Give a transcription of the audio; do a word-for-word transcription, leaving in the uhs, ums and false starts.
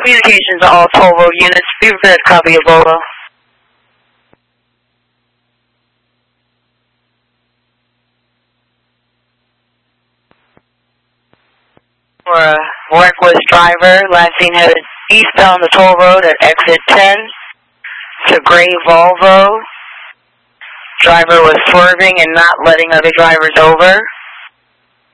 Communications to all toll road units. Be prepared to copy Ebola. For a reckless driver, last seen headed eastbound the toll road at exit ten. It's a gray Volvo. Driver was swerving and not letting other drivers over.